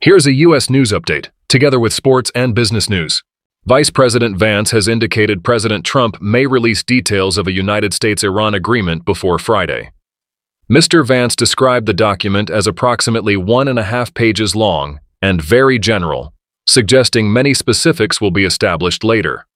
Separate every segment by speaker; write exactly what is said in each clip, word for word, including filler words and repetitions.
Speaker 1: Here's a U S news update, together with sports and business news. Vice President Vance has indicated President Trump may release details of a United States-Iran agreement before Friday. Mister Vance described the document as approximately one and a half pages long and very general, suggesting many specifics will be established later.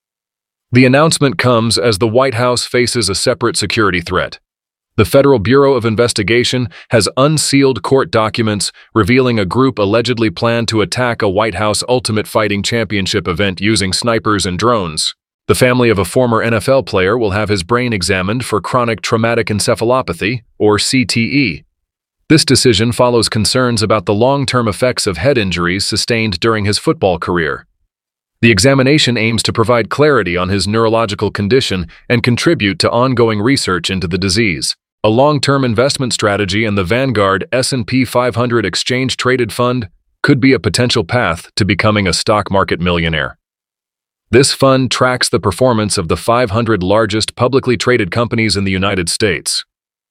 Speaker 1: The announcement comes as the White House faces a separate security threat. The Federal Bureau of Investigation has unsealed court documents revealing a group allegedly planned to attack a White House Ultimate Fighting Championship event using snipers and drones. The family of a former N F L player will have his brain examined for chronic traumatic encephalopathy, or C T E. This decision follows concerns about the long-term effects of head injuries sustained during his football career. The examination aims to provide clarity on his neurological condition and contribute to ongoing research into the disease. A long-term investment strategy in the Vanguard S and P five hundred exchange-traded fund could be a potential path to becoming a stock market millionaire. This fund tracks the performance of the five hundred largest publicly traded companies in the United States.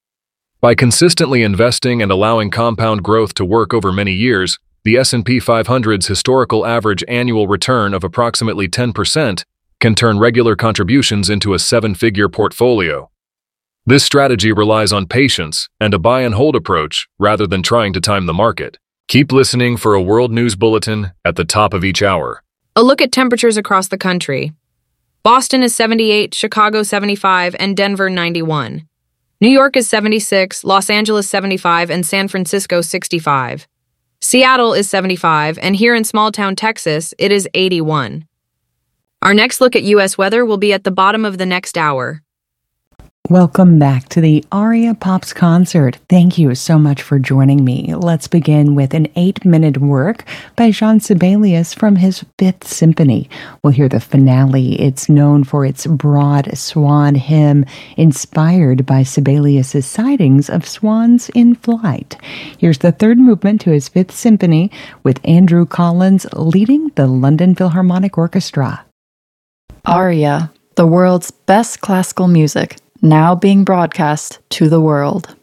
Speaker 1: By consistently investing and allowing compound growth to work over many years, the S and P five hundred's historical average annual return of approximately ten percent can turn regular contributions into a seven-figure portfolio. This strategy relies on patience and a buy-and-hold approach rather than trying to time the market. Keep listening for a world news bulletin at the top of each hour.
Speaker 2: A look at temperatures across the country. Boston is seventy-eight, Chicago seventy-five, and Denver ninety-one. New York is seventy-six, Los Angeles seventy-five, and San Francisco sixty-five. Seattle is seventy-five, and here in small-town Texas, it is eighty-one. Our next look at U S weather will be at the bottom of the next hour.
Speaker 3: Welcome back to the Aria Pops concert. Thank you so much for joining me. Let's begin with an eight-minute work by Jean Sibelius from his Fifth Symphony. We'll hear the finale. It's known for its broad swan hymn, inspired by Sibelius's sightings of swans in flight. Here's the third movement to his Fifth Symphony with Andrew Collins leading the London Philharmonic Orchestra.
Speaker 4: Aria, the world's best classical music, now being broadcast to the world.